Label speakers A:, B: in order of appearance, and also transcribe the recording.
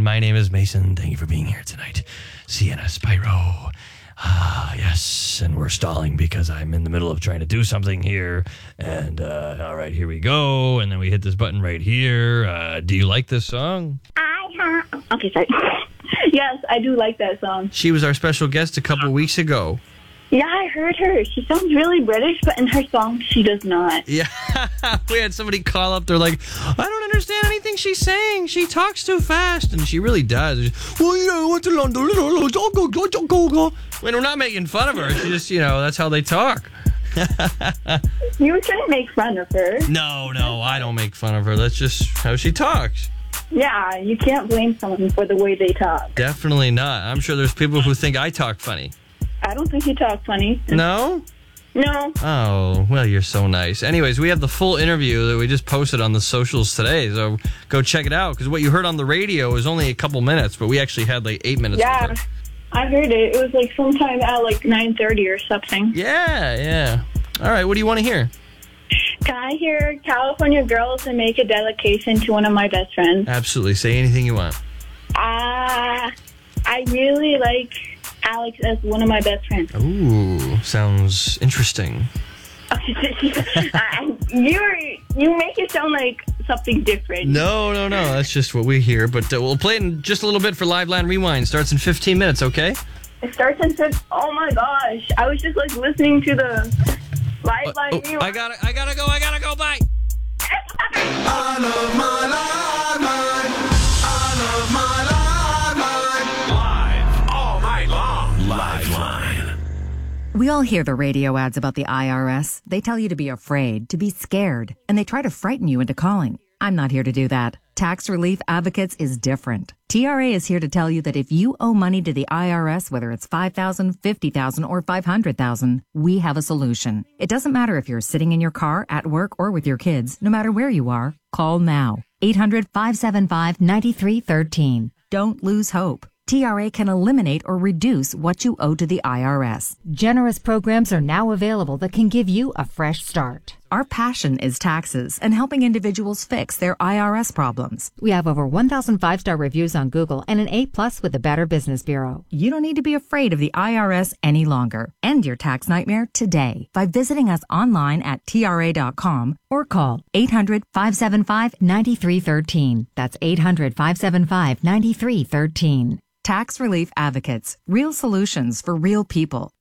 A: my name is Mason. Thank you for being here tonight. Sienna Spyro. Yes, and we're stalling because I'm in the middle of trying to do something here. And, all right, here we go. And then we hit this button right here. Do you like this song?
B: Okay, sorry. Yes, I do like that song.
A: She was our special guest a couple weeks ago.
B: Yeah, I heard her. She sounds really British, but in her song, she does not.
A: Yeah, we had somebody call up. They're like, I don't understand anything she's saying. She talks too fast, and she really does. Well, I went to London. When we're not making fun of her, she just, that's how they talk.
B: You shouldn't make fun of her.
A: No, I don't make fun of her. That's just how she talks.
B: Yeah, you can't blame someone for the way they talk.
A: Definitely not. I'm sure there's people who think I talk funny.
B: I don't think you talk funny.
A: No?
B: No.
A: Oh, well, you're so nice. Anyways, we have the full interview that we just posted on the socials today, so go check it out, because what you heard on the radio is only a couple minutes, but we actually had like 8 minutes.
B: Yeah, I heard it. It was like sometime at like 9:30 or something.
A: Yeah. All right, what do you want to hear?
B: Can I hear California Girls and make a dedication to one of my best friends?
A: Absolutely. Say anything you want.
B: I really like Alex as one of my best friends.
A: Ooh, sounds interesting.
B: You make it sound like something different.
A: No, that's just what we hear. But we'll play it in just a little bit for Live Line Rewind. Starts in 15 minutes, okay?
B: It starts in 15. Oh my gosh! I was just like listening to the Live Line Rewind.
A: I gotta go. Bye.
C: I love my Live Line. I love my Live Line. Live all night long. Live Line.
D: We all hear the radio ads about the IRS. They tell you to be afraid, to be scared, and they try to frighten you into calling. I'm not here to do that. Tax Relief Advocates is different. TRA is here to tell you that if you owe money to the IRS, whether it's $5,000, $50,000, or $500,000, we have a solution. It doesn't matter if you're sitting in your car, at work, or with your kids. No matter where you are, call now. 800-575-9313. Don't lose hope. TRA can eliminate or reduce what you owe to the IRS.
E: Generous programs are now available that can give you a fresh start.
D: Our passion is taxes and helping individuals fix their IRS problems.
E: We have over 1,000 5-star reviews on Google and an A+ with the Better Business Bureau.
D: You don't need to be afraid of the IRS any longer. End your tax nightmare today by visiting us online at TRA.com or call 800-575-9313. That's 800-575-9313. Tax Relief Advocates. Real solutions for real people.